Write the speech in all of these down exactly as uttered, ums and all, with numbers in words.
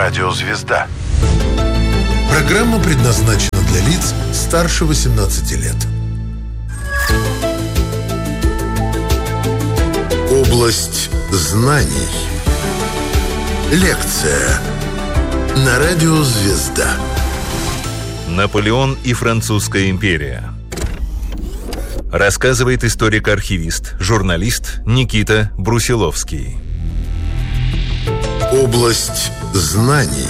Радио «Звезда». Программа предназначена для лиц старше восемнадцати лет. Область знаний. Лекция на Радио «Звезда». Наполеон и Французская империя. Рассказывает историк-архивист, журналист Никита Брусиловский. Область знаний.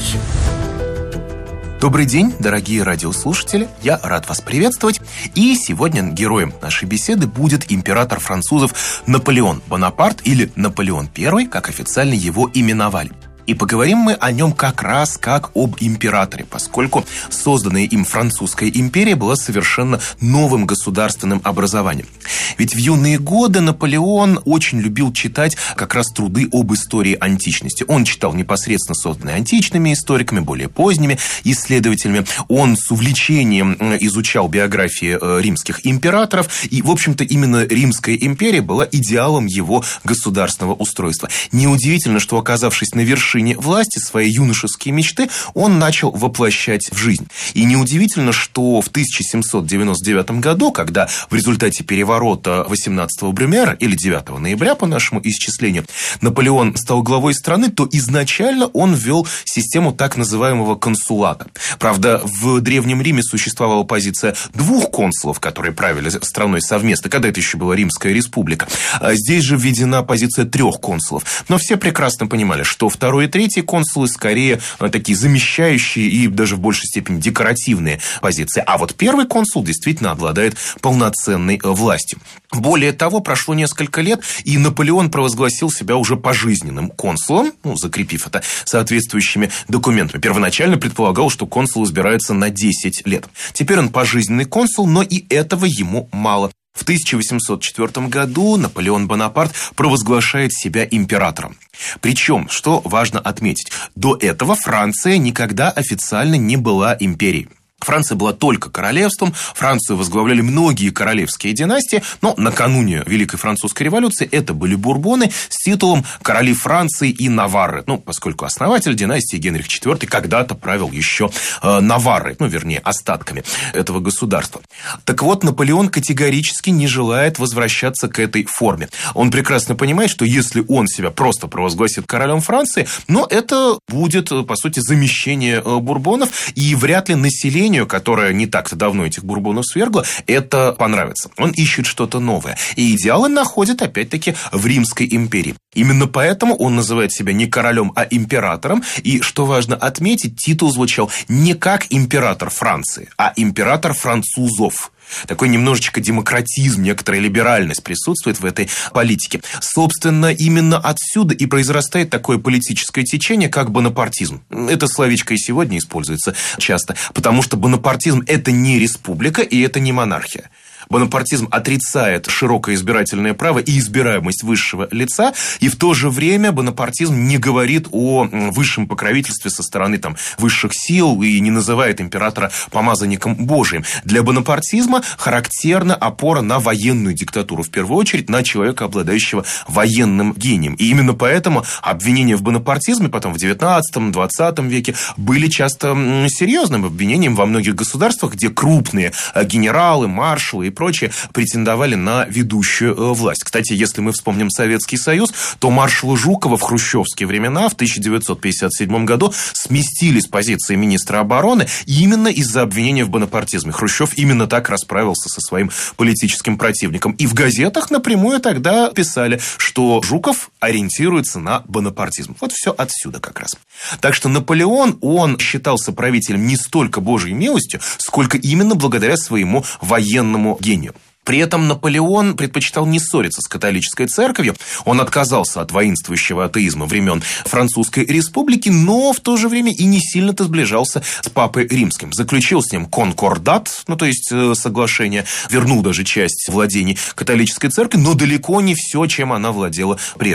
Добрый день, дорогие радиослушатели, я рад вас приветствовать. И сегодня героем нашей беседы будет император французов Наполеон Бонапарт, или Наполеон Первый, как официально его именовали. И поговорим мы о нем как раз как об императоре, поскольку созданная им Французская империя была совершенно новым государственным образованием. Ведь в юные годы Наполеон очень любил читать как раз труды об истории античности. Он читал непосредственно созданные античными историками, более поздними исследователями. Он с увлечением изучал биографии римских императоров. И, в общем-то, именно Римская империя была идеалом его государственного устройства. Неудивительно, что, оказавшись на вершине власти, свои юношеские мечты он начал воплощать в жизнь. И неудивительно, что в тысяча семьсот девяносто девятом году, когда в результате переворота восемнадцатого Брюмера, или девятого ноября по нашему исчислению, Наполеон стал главой страны, то изначально он ввел систему так называемого консулата. Правда, в Древнем Риме существовала позиция двух консулов, которые правили страной совместно, когда это еще была Римская республика. А здесь же введена позиция трех консулов. Но все прекрасно понимали, что второй и третий консулы скорее такие замещающие и даже в большей степени декоративные позиции. А вот первый консул действительно обладает полноценной властью. Более того, прошло несколько лет, и Наполеон провозгласил себя уже пожизненным консулом, ну, закрепив это соответствующими документами. Первоначально предполагал, что консул избирается на десять лет. Теперь он пожизненный консул, но и этого ему мало. В тысяча восемьсот четвёртом году Наполеон Бонапарт провозглашает себя императором. Причем, что важно отметить, до этого Франция никогда официально не была империей. Франция была только королевством, Францию возглавляли многие королевские династии, но накануне Великой Французской революции это были бурбоны с титулом короли Франции и Наварры. Ну, поскольку основатель династии Генрих четвёртый когда-то правил еще э, Наваррой, ну, вернее, остатками этого государства. Так вот, Наполеон категорически не желает возвращаться к этой форме. Он прекрасно понимает, что если он себя просто провозгласит королем Франции, но это будет, по сути, замещение э, бурбонов, и вряд ли население, которое не так-то давно этих бурбонов свергло, это понравится. Он ищет что-то новое. И идеалы находит, опять-таки, в Римской империи. Именно поэтому он называет себя не королем, а императором. И, что важно отметить, титул звучал не как император Франции, а император французов. Такой немножечко демократизм, некоторая либеральность присутствует в этой политике. Собственно, именно отсюда и произрастает такое политическое течение, как бонапартизм. Это словечко и сегодня используется часто, потому что бонапартизм – это не республика и это не монархия. Бонапартизм отрицает широкое избирательное право и избираемость высшего лица, и в то же время бонапартизм не говорит о высшем покровительстве со стороны там, высших сил и не называет императора помазанником Божиим. Для бонапартизма характерна опора на военную диктатуру, в первую очередь на человека, обладающего военным гением. И именно поэтому обвинения в бонапартизме потом в девятнадцатом-двадцатом веке были часто серьезным обвинением во многих государствах, где крупные генералы, маршалы и прочие претендовали на ведущую власть. Кстати, если мы вспомним Советский Союз, то маршала Жукова в хрущевские времена в тысяча девятьсот пятьдесят седьмом году сместили с позиции министра обороны именно из-за обвинения в бонапартизме. Хрущев именно так расправился со своим политическим противником. И в газетах напрямую тогда писали, что Жуков ориентируется на бонапартизм. Вот все отсюда как раз. Так что Наполеон, он считался правителем не столько Божьей милостью, сколько именно благодаря своему военному гению. При этом Наполеон предпочитал не ссориться с католической церковью. Он отказался от воинствующего атеизма времен Французской республики, но в то же время и не сильно-то сближался с папой римским. Заключил с ним конкордат, ну то есть соглашение, вернул даже часть владений католической церкви, но далеко не все, чем она владела прежде.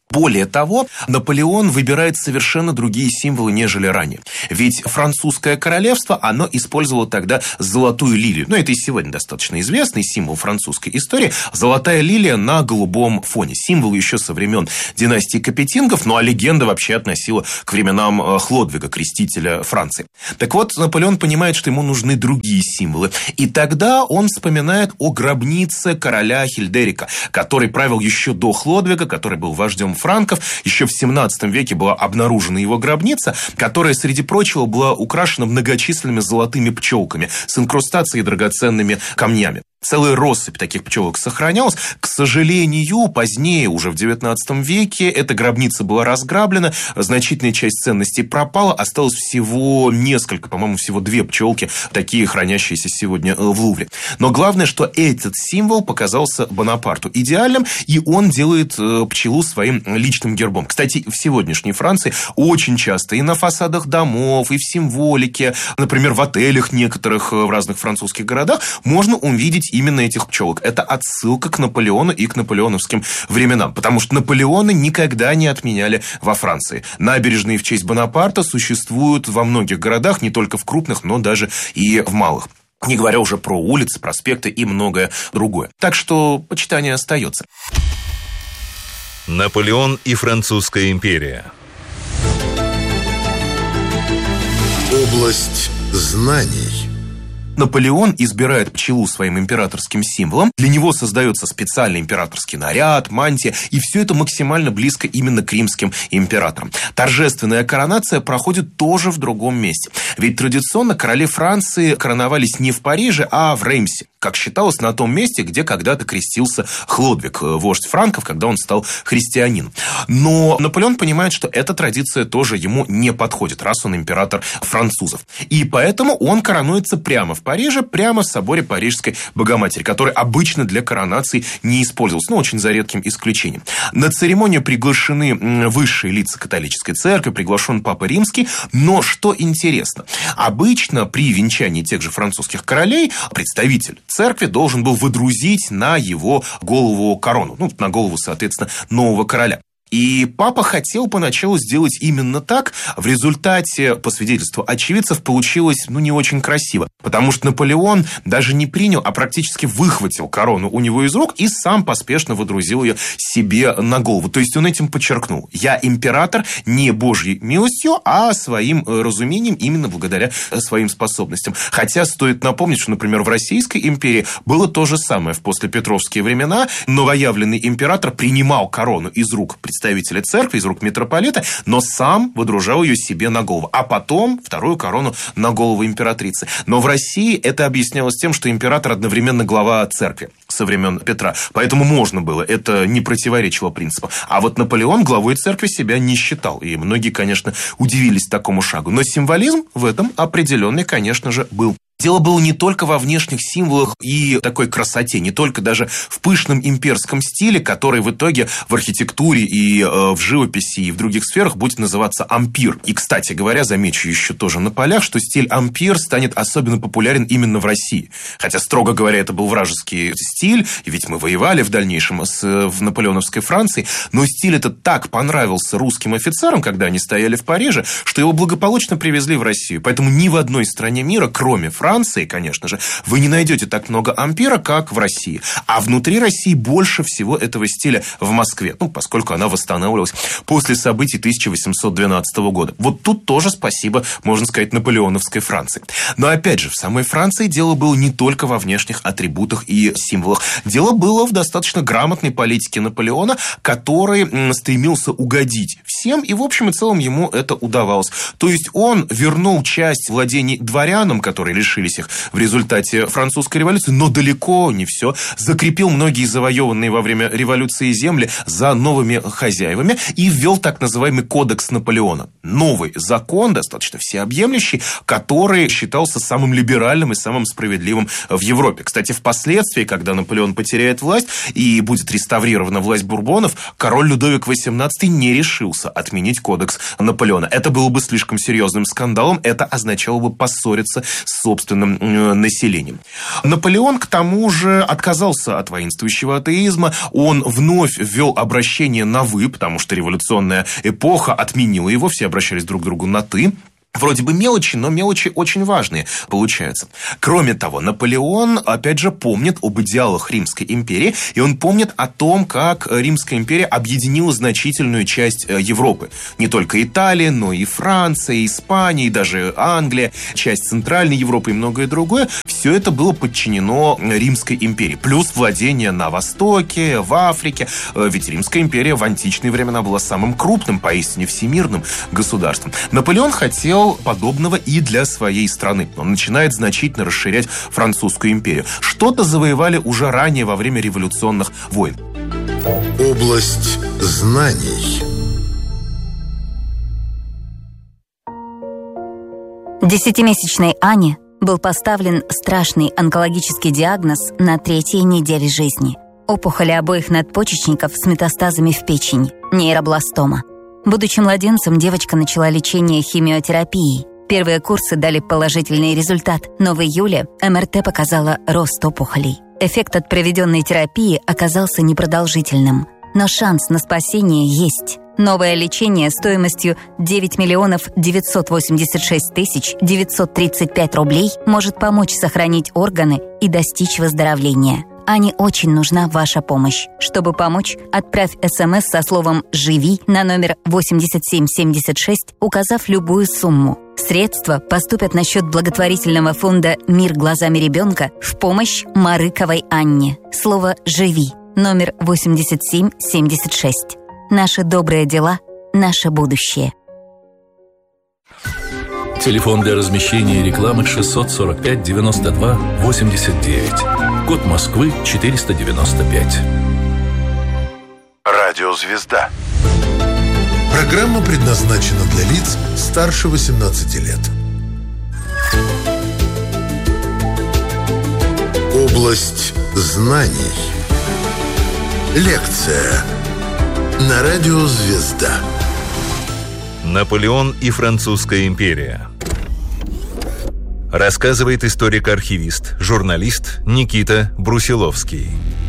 Более того, Наполеон выбирает совершенно другие символы, нежели ранее. Ведь французское королевство, оно использовало тогда золотую лилию. Ну, это и сегодня достаточно известный символ французской истории. Золотая лилия на голубом фоне. Символ еще со времен династии Капетингов, ну а легенда вообще относила к временам Хлодвига, крестителя Франции. Так вот, Наполеон понимает, что ему нужны другие символы. И тогда он вспоминает о гробнице короля Хильдерика, который правил еще до Хлодвига, который был вождем франков. Еще в семнадцатом веке была обнаружена его гробница, которая, среди прочего, была украшена многочисленными золотыми пчелками с инкрустацией и драгоценными камнями. Целая россыпь таких пчелок сохранялась. К сожалению, позднее, уже в девятнадцатом веке, эта гробница была разграблена, значительная часть ценностей пропала, осталось всего несколько, по-моему, всего две пчелки, такие хранящиеся сегодня в Лувре. Но главное, что этот символ показался Бонапарту идеальным, и он делает пчелу своим личным гербом. Кстати, в сегодняшней Франции очень часто и на фасадах домов, и в символике, например, в отелях некоторых в разных французских городах можно увидеть именно этих пчелок. Это отсылка к Наполеону и к наполеоновским временам, потому что Наполеона никогда не отменяли во Франции. Набережные в честь Бонапарта существуют во многих городах, не только в крупных, но даже и в малых. Не говоря уже про улицы, проспекты и многое другое. Так что почитание остается. Наполеон и Французская империя. Область знаний. Наполеон избирает пчелу своим императорским символом. Для него создается специальный императорский наряд, мантия, и все это максимально близко именно к римским императорам. Торжественная коронация проходит тоже в другом месте. Ведь традиционно короли Франции короновались не в Париже, а в Реймсе, как считалось, на том месте, где когда-то крестился Хлодвиг, вождь франков, когда он стал христианином. Но Наполеон понимает, что эта традиция тоже ему не подходит, раз он император французов. И поэтому он коронуется прямо в Париже, прямо в соборе Парижской Богоматери, который обычно для коронации не использовался, но очень за редким исключением. На церемонию приглашены высшие лица католической церкви, приглашен Папа Римский, но что интересно, обычно при венчании тех же французских королей представитель церкви должен был выдрузить на его голову корону, ну, на голову, соответственно, нового короля. И папа хотел поначалу сделать именно так. В результате, по свидетельству очевидцев, получилось, ну, не очень красиво. Потому что Наполеон даже не принял, а практически выхватил корону у него из рук и сам поспешно водрузил ее себе на голову. То есть он этим подчеркнул: я император не божьей милостью, а своим разумением, именно благодаря своим способностям. Хотя стоит напомнить, что, например, в Российской империи было то же самое в послепетровские времена. Новоявленный император принимал корону из рук представителей представителя церкви, из рук митрополита, но сам водружал ее себе на голову. А потом вторую корону на голову императрицы. Но в России это объяснялось тем, что император одновременно глава церкви со времен Петра. Поэтому можно было. Это не противоречило принципу. А вот Наполеон главой церкви себя не считал. И многие, конечно, удивились такому шагу. Но символизм в этом определенный, конечно же, был. Дело было не только во внешних символах и такой красоте, не только даже в пышном имперском стиле, который в итоге в архитектуре и э, в живописи и в других сферах будет называться ампир. И, кстати говоря, замечу еще тоже на полях, что стиль ампир станет особенно популярен именно в России. Хотя, строго говоря, это был вражеский стиль, ведь мы воевали в дальнейшем с, в наполеоновской Франции, но стиль этот так понравился русским офицерам, когда они стояли в Париже, что его благополучно привезли в Россию. Поэтому ни в одной стране мира, кроме Франции, Франции, конечно же, вы не найдете так много ампира, как в России. А внутри России больше всего этого стиля в Москве, ну, поскольку она восстанавливалась после событий тысяча восемьсот двенадцатого года. Вот тут тоже спасибо, можно сказать, наполеоновской Франции. Но, опять же, в самой Франции дело было не только во внешних атрибутах и символах. Дело было в достаточно грамотной политике Наполеона, который стремился угодить всем, и, в общем и целом, ему это удавалось. То есть он вернул часть владений дворянам, которые лишились их в результате французской революции, но далеко не все. Закрепил многие завоеванные во время революции земли за новыми хозяевами и ввел так называемый кодекс Наполеона. новый закон, достаточно всеобъемлющий, который считался самым либеральным и самым справедливым в Европе. Кстати, впоследствии, когда Наполеон потеряет власть и будет реставрирована власть Бурбонов, король Людовик восемнадцатый не решился отменить кодекс Наполеона. Это было бы слишком серьезным скандалом, это означало бы поссориться с собственным э, населением. Наполеон, к тому же, отказался от воинствующего атеизма, он вновь ввел обращение на «вы», потому что революционная эпоха отменила его, все обращались друг к другу на «ты». Вроде бы мелочи, но мелочи очень важные получаются. Кроме того, Наполеон, опять же, помнит об идеалах Римской империи, и он помнит о том, как Римская империя объединила значительную часть Европы. Не только Италия, но и Франция, Испания, и даже Англия, часть Центральной Европы и многое другое. Все это было подчинено Римской империи. Плюс владения на Востоке, в Африке. Ведь Римская империя в античные времена была самым крупным, поистине всемирным государством. Наполеон хотел подобного и для своей страны. Он начинает значительно расширять Французскую империю. Что-то завоевали уже ранее во время революционных войн. Область знаний. Десятимесячной Ане был поставлен страшный онкологический диагноз на третьей неделе жизни. Опухоли обоих надпочечников с метастазами в печени, нейробластома. Будучи младенцем, девочка начала лечение химиотерапией. Первые курсы дали положительный результат, но в июле эм эр тэ показала рост опухолей. Эффект от проведенной терапии оказался непродолжительным, но шанс на спасение есть. Новое лечение стоимостью девять миллионов девятьсот восемьдесят шесть тысяч девятьсот тридцать пять рублей может помочь сохранить органы и достичь выздоровления. Ане очень нужна ваша помощь. Чтобы помочь, отправь СМС со словом «Живи» на номер восемьдесят семь семьдесят шесть, указав любую сумму. Средства поступят на счет благотворительного фонда «Мир глазами ребенка» в помощь Марыковой Анне. Слово «Живи» номер восемьдесят семь семьдесят шесть. Наши добрые дела – наше будущее. Телефон для размещения рекламы шестьсот сорок пять девяносто два восемьдесят девять. Код Москвы четыреста девяносто пять. Радиозвезда. Программа предназначена для лиц старше восемнадцати лет. Область знаний. Лекция на радио «Звезда». Наполеон и Французская империя. Рассказывает историк-архивист, журналист Никита Брусиловский.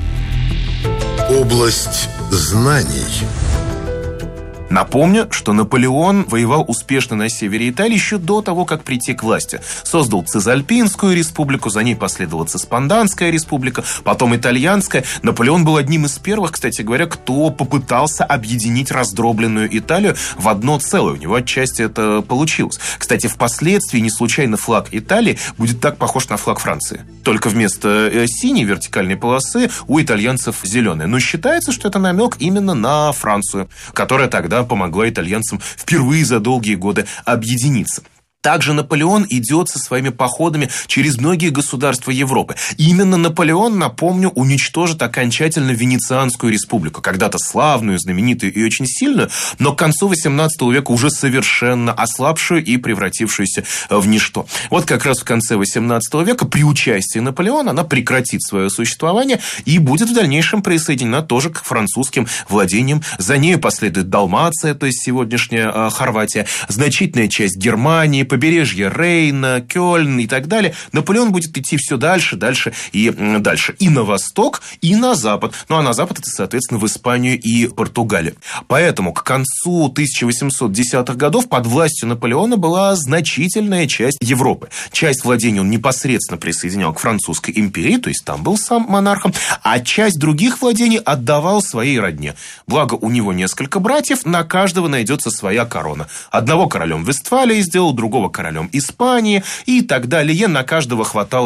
Область знаний. Напомню, что Наполеон воевал успешно на севере Италии еще до того, как прийти к власти. Создал Цезальпинскую республику, за ней последовала Цеспанданская республика, потом Итальянская. Наполеон был одним из первых, кстати говоря, кто попытался объединить раздробленную Италию в одно целое. У него отчасти это получилось. Кстати, впоследствии не случайно флаг Италии будет так похож на флаг Франции. Только вместо синей вертикальной полосы у итальянцев зеленая. Но считается, что это намек именно на Францию, которая тогда помогла итальянцам впервые за долгие годы объединиться. Также Наполеон идет со своими походами через многие государства Европы. И именно Наполеон, напомню, уничтожит окончательно Венецианскую республику. Когда-то славную, знаменитую и очень сильную, но к концу восемнадцатого века уже совершенно ослабшую и превратившуюся в ничто. Вот как раз в конце восемнадцатого века при участии Наполеона она прекратит свое существование и будет в дальнейшем присоединена тоже к французским владениям. За нею последует Далмация, то есть сегодняшняя Хорватия, значительная часть Германии, побережье Рейна, Кёльн и так далее. Наполеон будет идти все дальше, дальше и дальше. И на восток, и на запад. Ну, а на запад это, соответственно, в Испанию и Португалию. Поэтому к концу тысяча восемьсот десятых годов под властью Наполеона была значительная часть Европы. Часть владений он непосредственно присоединял к Французской империи, то есть там был сам монархом, а часть других владений отдавал своей родне. Благо, у него несколько братьев, на каждого найдется своя корона. Одного королем Вестфалии сделал, другого королем Испании и так далее. На каждого хватало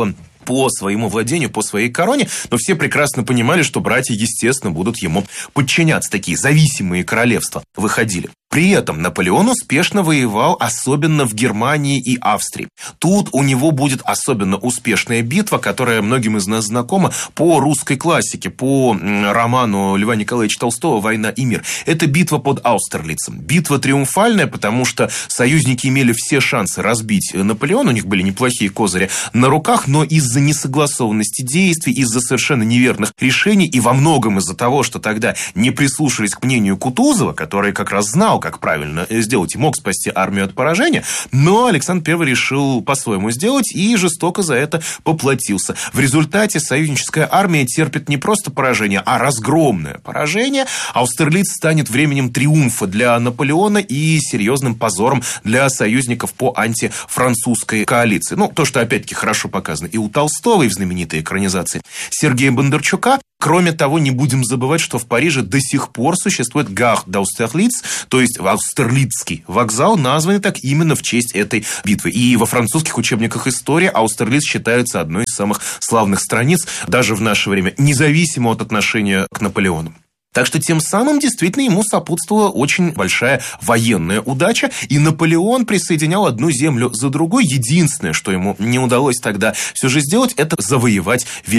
по своему владению, по своей короне, но все прекрасно понимали, что братья, естественно, будут ему подчиняться. Такие зависимые королевства выходили. При этом Наполеон успешно воевал, особенно в Германии и Австрии. Тут у него будет особенно успешная битва, которая многим из нас знакома по русской классике, по роману Льва Николаевича Толстого «Война и мир». Это битва под Аустерлицем. Битва триумфальная, потому что союзники имели все шансы разбить Наполеона, у них были неплохие козыри на руках, но из-за несогласованности действий, из-за совершенно неверных решений и во многом из-за того, что тогда не прислушались к мнению Кутузова, который как раз знал, как правильно сделать, и мог спасти армию от поражения, но Александр Первый решил по-своему сделать и жестоко за это поплатился. В результате союзническая армия терпит не просто поражение, а разгромное поражение. Аустерлиц станет временем триумфа для Наполеона и серьезным позором для союзников по антифранцузской коалиции. Ну, то, что опять-таки хорошо показано и у Толстого, и в знаменитой экранизации Сергея Бондарчука. Кроме того, не будем забывать, что в Париже до сих пор существует Gare d'Austerlitz, то есть Аустерлицкий вокзал, названный так именно в честь этой битвы. И во французских учебниках истории Аустерлиц считается одной из самых славных страниц, даже в наше время, независимо от отношения к Наполеону. Так что тем самым действительно ему сопутствовала очень большая военная удача, и Наполеон присоединял одну землю за другой. Единственное, что ему не удалось тогда все же сделать, это завоевать